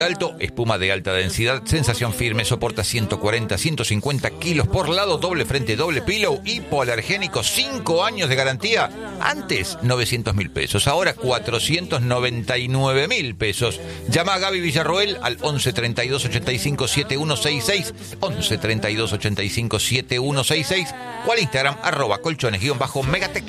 alto, espuma de alta densidad, sensación firme, soporta 140, 150 kilos por lado, doble frente, doble pillow, hipoalergénico, 5 años de garantía. Antes, 900.000 pesos, ahora 499.000 pesos. Llama a Gaby Villarroel al 11 32 85 7166, 11 32 85 7166, o al Instagram, @colchones_megatec.